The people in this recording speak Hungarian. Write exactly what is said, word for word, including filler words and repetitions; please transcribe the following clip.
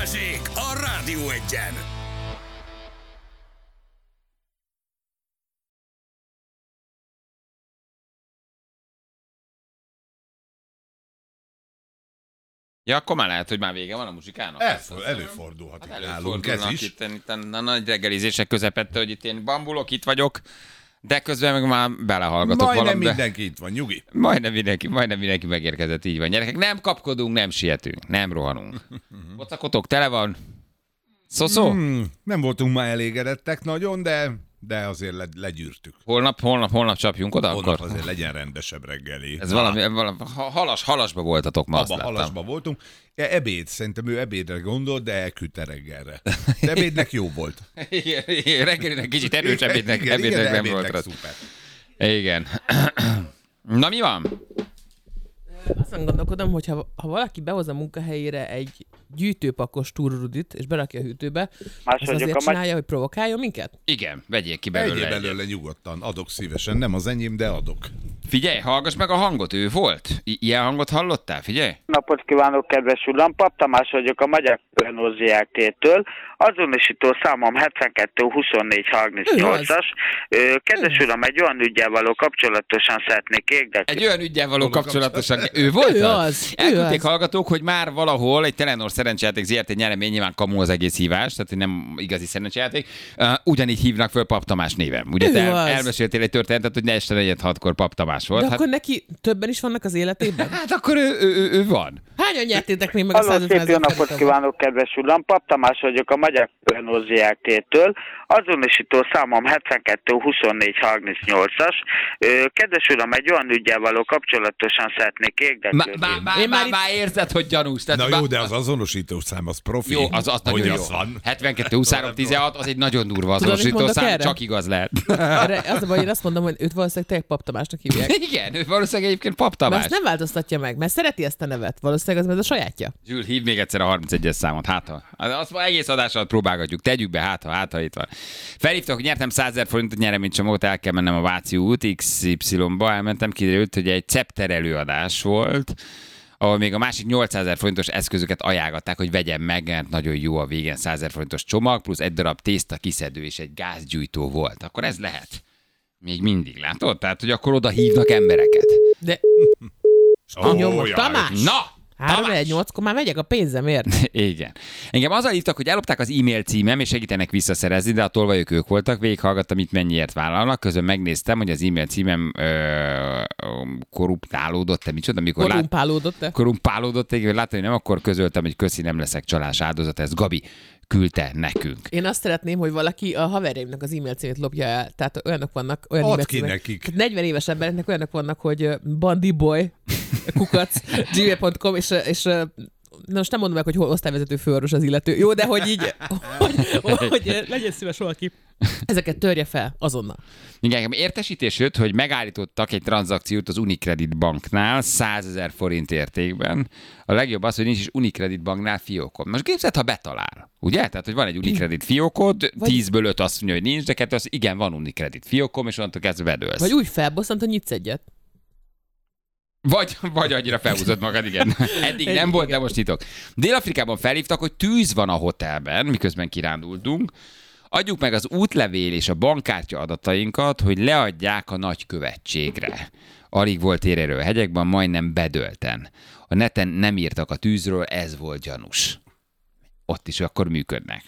Balázsék a Rádió Egyen. Ja, akkor már lehet, hogy már vége van a muzsikának. Elfordul, előfordulhat Hát itt nálunk ez előfordulnak is. itt, itt a nagy reggelizések közepette, hogy itt én bambulok, itt vagyok, de közben meg már belehallgatok Majdnem valamit. mindenki itt van, nyugi. Majdnem mindenki, majdnem mindenki megérkezett, így van. Gyerekek, nem kapkodunk, nem sietünk, nem rohanunk. Pocakotok tele van. Szoszó? Hmm, nem voltunk már elégedettek nagyon, de, de azért le, legyűrtük. Holnap, holnap, holnap csapjunk oda Holnap akkor? azért legyen rendesebb reggeli. Ez valami, valami ha- halas, halasba voltatok ma, azt Abba láttam. halasban voltunk. E, ebéd, szerintem ő ebédre gondolt, de elküldte reggelre. De ebédnek jó volt. Igen, igen, reggelinek kicsit erős ebédnek, Igen, igen, ebédnek de nem volt ebédnek rossz. szuper. Igen. Na mi van? Azon gondolkodom, hogy ha, ha valaki behoz a munkahelyére egy gyűjtőpakos turrudit, és berakja a hűtőbe, Más az vagyok azért a csinálja, magy- hogy provokáljon minket? Igen, vegyék ki belőle. Egyéb egyet. belőle nyugodtan, adok szívesen. Nem az enyém, de adok. Figyelj, hallgass meg a hangot, ő volt. I- ilyen hangot hallottál? Figyelj. Napot kívánok, kedves uram! Pap Tamás vagyok a Magyar Renault zé er té-től. Azonosító számom hetvenkettő huszonnégy harmincnyolcas. Ö, Kedves uram, egy olyan üggyel való kapcsolatosan szeretnék érdeklődni. Egy olyan ügyen való kapcsolatosan. Ő volt Ő az? az, ő Elküldték az. hallgatók, hogy már valahol egy Telenor szerencsejáték zé er té nyeremény, nyilván kamu az egész hívás, tehát hogy nem igazi szerencsejáték. Uh, ugyanígy hívnak föl Pap Tamás néven. Ugye Ő te az. elmeséltél egy történetet, hogy este negyed hatkor Pap Tamás volt. De Hát, akkor neki többen is vannak az életében? hát akkor ő, ő, ő, ő van. Hányan nyertétek még meg a Halló, százötven szép jó ezer napot forintot? kívánok, kedves uram! Pap Tamás vagyok a Magyar Renault zé er té-től. Azonosító számom hetvenkettő huszonnégy harmincnyolcas. Ö, Kedves uram, egy olyan üggyel való kapcsolatosan szeretnék érdeklődni. Már már Én már már itt- már érzed, hogy gyanús. Tehát Na bá- jó, de az azonosító szám, az profi. Jó, az, az nagyon hogy jó. az van. hetvenkettő huszonhárom tizenhat, az egy nagyon durva Tudod, mit azonosító mondok szám, erre? csak igaz lehet. Erre az a baj, én azt mondom, hogy őt valószínűleg tényleg Pap Tamásnak hívják. Igen, ő valószínűleg egyébként Pap Mert Tamás. ezt nem változtatja meg, mert szereti ezt a nevet. Valószínűleg az, mert ez a sajátja. Zsül, hív még egyszer a harmincegyes számot, hát ha. Azt már egész adás alatt próbálgatjuk, tegyük be, hát ha, hát ha itt van. Felhívtak, hogy nyertem százezer forintot nyereménycsomót, el kell mennem a Váci út iksz ipszilonba, elmentem, kiderült, hogy egy Cepter előadás volt, ahol még a másik nyolcszázezer forintos eszközöket ajánlották, hogy vegyem meg, mert nagyon jó a végén százezer forintos csomag, plusz egy darab tészta kiszedő és egy gázgyújtó volt. Akkor ez lehet. Még mindig, látod? Tehát, hogy akkor oda hívnak embereket. De Ó, nyomod, jaj. Tamás! Na! három Tamás! egy nyolckor már megyek a pénzemért. Igen. Engem azzal hívtak, hogy ellopták az e-mail címem, és segítenek visszaszerezni, de a tolvajok ők voltak, végighallgattam, itt mennyiért vállalnak, közben megnéztem, hogy az e-mail címem ö, ö, korruptálódott, te micsoda, amikor lát, Korrumpálódott-e? korrumpálódott, hogy láttam, hogy nem, akkor közöltem, hogy köszi, nem leszek csalás áldozat, ez Gabi küldte nekünk. Én azt szeretném, hogy valaki a haverjaimnak az e-mail címét lopja el. Tehát olyanok vannak, olyan Add e-mail ki címek. nekik. Tehát negyven éves embereknek olyanok vannak, hogy ö, bandiboy, kukac, gmail pont com, és, és ö, na most nem mondom meg, hogy hol osztályvezető főorvos az illető. Jó, de hogy így, hogy, hogy legyen szíves valaki. Ezeket törje fel azonnal. Igen, engem értesítés jött, hogy megállítottak egy tranzakciót az Unicredit banknál százezer forint értékben. A legjobb az, hogy nincs is Unicredit banknál fiókod. Most képzeld, ha betalál. Ugye? Tehát, hogy van egy Unicredit fiókod, Vagy- tízből öt azt mondja, hogy nincs, de kettő az igen, van Unicredit fiókom, és onnantól kezdve bedőlsz. Vagy úgy felbosszant, hogy nyitsz egyet. Vagy, vagy annyira felhúzod magad, igen. Eddig nem Egy- volt, de igen. most nyitok. Dél-Afrikában felhívtak, hogy tűz van a hotelben, miközben kirándultunk. Adjuk meg az útlevél és a bankkártya adatainkat, hogy leadják a nagykövetségre. Alig volt érerő a hegyekben, majdnem bedölten. A neten nem írtak a tűzről, ez volt gyanús. Ott is akkor működnek.